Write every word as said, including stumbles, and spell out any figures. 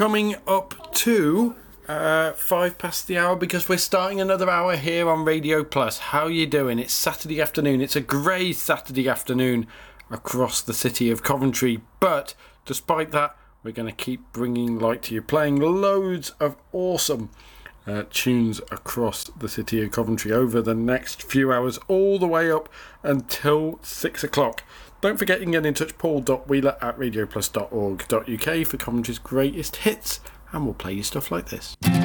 coming up to uh, five past the hour because we're starting another hour here on Radio Plus. How you doing? It's Saturday afternoon. It's a grey Saturday afternoon across the city of Coventry, but despite that, we're going to keep bringing light to you, playing loads of awesome uh, tunes across the city of Coventry over the next few hours, all the way up until six o'clock. Don't forget you can get in touch, paul dot wheeler at radioplus dot org dot uk for Coventry's greatest hits, and we'll play you stuff like this.